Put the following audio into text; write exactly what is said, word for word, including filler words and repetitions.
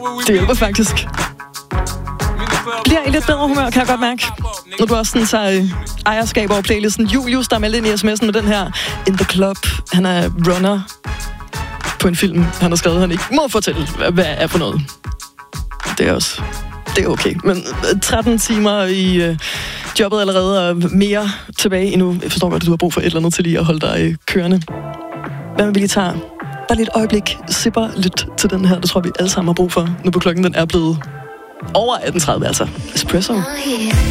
Det hjælper faktisk. Bliver i lidt bedre humør, kan jeg godt mærke. Når du også sådan tager øh, ejerskab over playlisten. Julius, der er meldt ind i sms'en med den her In The Club. Han er runner på en film, han har skrevet, han ikke må fortælle, hvad er for noget. Det er også... Det er okay. Men tretten timer i øh, jobbet allerede, og mere tilbage endnu. Jeg forstår godt, at du har brug for et eller andet til lige at holde dig øh, kørende. Hvad med vi lige tager? Bare lige et øjeblik. Sipper lidt til den her. Det tror vi alle sammen har brug for. Nu på klokken den er blevet over atten tredive, altså. Espresso.